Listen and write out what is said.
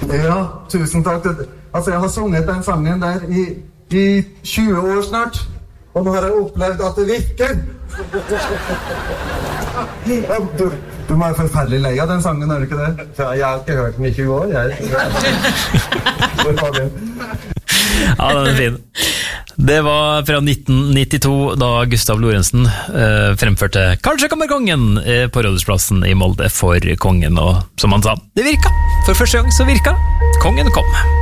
Ja, tusen takk. Altså, jeg har sunget den sangen der i 20 år snart, og nå har jeg opplevd at det virker. Du må være forferdelig lei av den sangen, er du ikke det? Jeg har ikke hørt den i 20 år, Ja, den er fin. Det var fra 1992 da Gustav Lorentzen fremførte «Kanskje kommer kongen» på Rådhusplassen i Molde for kongen, og som han sa, det virka. For første gang så virka. Kongen kom.